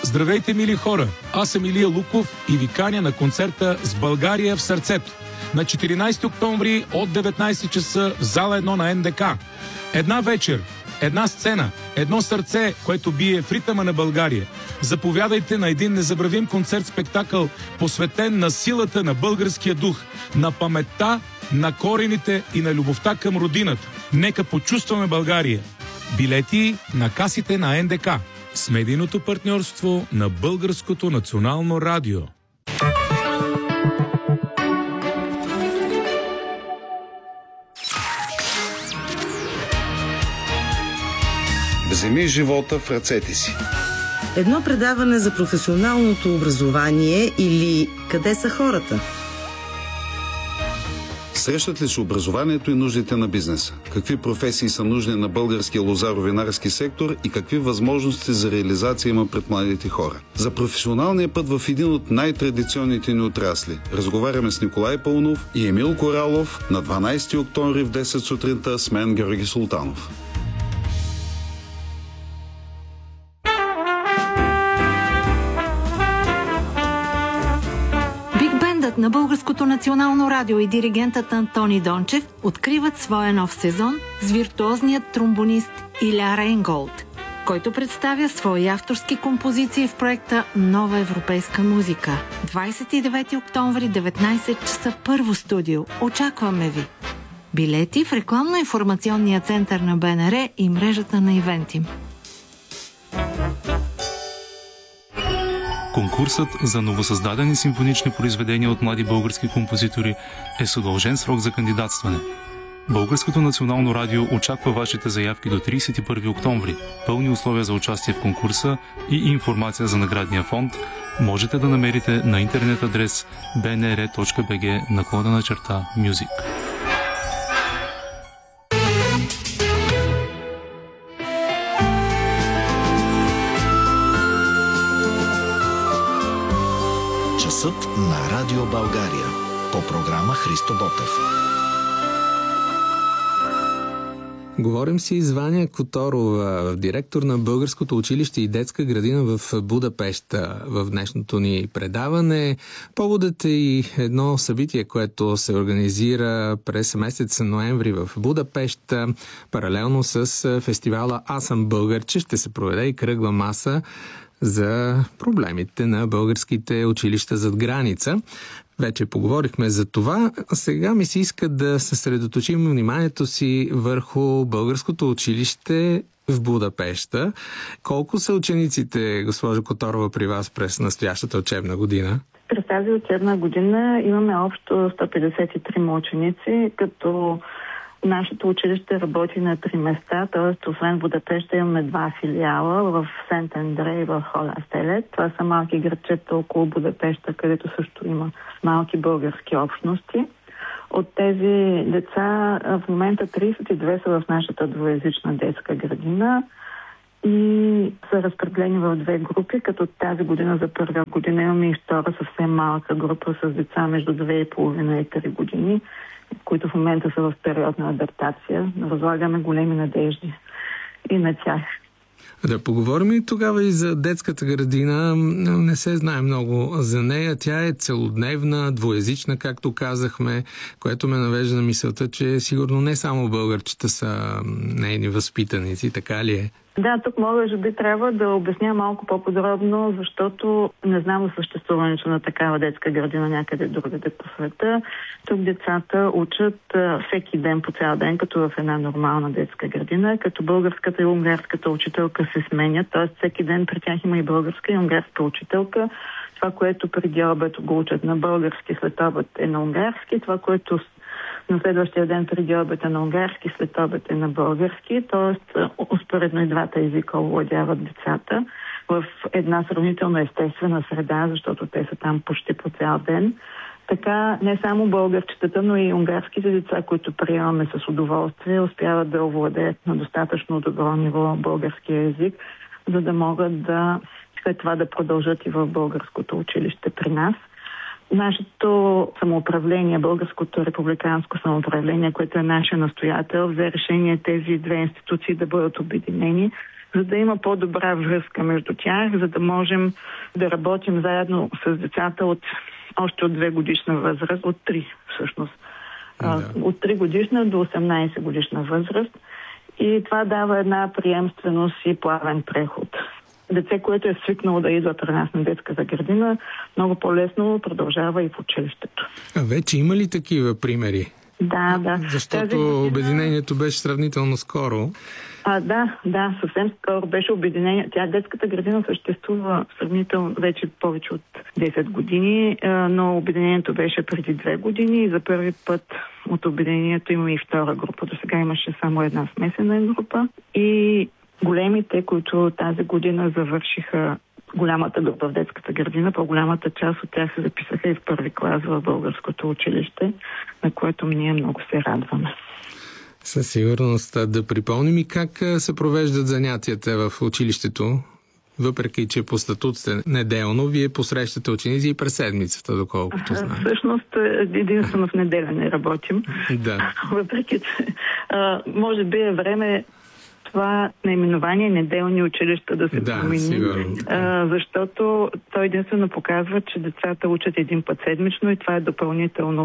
Здравейте, мили хора! Аз съм Илия Луков и ви каня на концерта «С България в сърцето» на 14 октомври от 19 часа в зала 1 на НДК. Една вечер, една сцена, едно сърце, което бие в ритъма на България. Заповядайте на един незабравим концерт-спектакъл, посветен на силата на българския дух, на паметта, на корените и на любовта към родината. Нека почувстваме България. Билети на касите на НДК с медийното партньорство на Българското национално радио. Вземи живота в ръцете си. Едно предаване за професионалното образование или къде са хората? Срещат ли се образованието и нуждите на бизнеса? Какви професии са нужни на българския лозаро-винарски сектор и какви възможности за реализация има пред младите хора? За професионалния път в един от най-традиционните ни отрасли разговаряме с Николай Паунов и Емил Коралов на 12 октомври в 10 сутринта с мен, Георги Султанов. На Българското национално радио и диригентът Антони Дончев откриват своя нов сезон с виртуозният тромбонист Иля Рейнголд, който представя свои авторски композиции в проекта Нова европейска музика. 29 октомври, 19 часа, първо студио. Очакваме ви! Билети в рекламно-информационния център на БНР и мрежата на Ивентим. Конкурсът за новосъздадени симфонични произведения от млади български композитори е с удължен срок за кандидатстване. Българското национално радио очаква вашите заявки до 31 октомври. Пълни условия за участие в конкурса и информация за наградния фонд можете да намерите на интернет адрес bnr.bg/music. Часът на Радио България. По програма Христо Ботев. Говорим си с Ваня Которова, директор на Българското училище и детска градина в Будапеща в днешното ни предаване. Поводът е и едно събитие, което се организира през месец ноември в Будапеща. Паралелно с фестивала Аз съм българче ще се проведе и кръгла маса за проблемите на българските училища зад граница. Вече поговорихме за това. Сега ми се иска да съсредоточим вниманието си върху българското училище в Будапеща. Колко са учениците, госпожо Которова, при вас през настоящата учебна година? През тази учебна година имаме общо 153 ученици, като нашето училище работи на 3 места, т.е. освен в Будапеща имаме 2 филиала в Сент-Андре и в Холастелет. Това са малки градчета около Будапеща, където също има малки български общности. От тези деца в момента 32 са в нашата двуезична детска градина и са разпределени в 2 групи, като тази година за първа година имаме и втора съвсем малка група с деца между 2,5 и 3 години, които в момента са в период на адаптация. Възлагаме големи надежди и на тях. Да поговорим и тогава и за детската градина. Не се знае много за нея. Тя е целодневна, двуезична, както казахме, което ме навежда на мисълта, че сигурно не само българчета са нейни възпитаници, така ли е? Да, тук може би трябва да обясня малко по-подробно, защото не знам за съществуването на такава детска градина някъде другаде по света. Тук децата учат всеки ден по цял ден, като в една нормална детска градина, като българската и унгарската учителка се сменят, т.е. всеки ден при тях има и българска и унгарска учителка. Това, което преди обед го учат на български, след обед е на унгарски, това, което на следващия ден преди обед е на унгарски, след обед е на български, т.е. успоредно и двата езика овладяват децата в една сравнително естествена среда, защото те са там почти по цял ден. Така не само българчетата, но и унгарските деца, които приемаме с удоволствие, успяват да овладеят на достатъчно добро ниво българския език, за да могат да след това да продължат и в българското училище при нас. Нашето самоуправление, Българското републиканско самоуправление, което е нашия настоятел, взе решение тези две институции да бъдат обединени, за да има по-добра връзка между тях, за да можем да работим заедно с децата още от 2 годишна възраст, от 3 всъщност. От 3 годишна до 18 годишна възраст. И това дава една приемственост и плавен преход. Дете, което е свикнало да идва при нас на детската градина, много по-лесно продължава и в училището. А вече има ли такива примери? Да. Защото обединението беше сравнително скоро. Да, съвсем скоро беше обединение. Детската градина съществува сравнително вече повече от 10 години, но обединението беше преди 2 години и за първи път от обединението има и втора група. До сега имаше само една смесена група и големите, които тази година завършиха голямата група в детската градина, по-голямата част от тях се записаха и в първи клас в българското училище, на което ние много се радваме. Със сигурност. Да припомним и как се провеждат занятията в училището, въпреки че по статут сте неделно, вие посрещате ученици и през седмицата, доколкото знам. Всъщност единствено в неделя не работим. Да. Въпреки че може би е време това наименование неделни училища да се промени, защото той единствено показва, че децата учат един път седмично и това е допълнително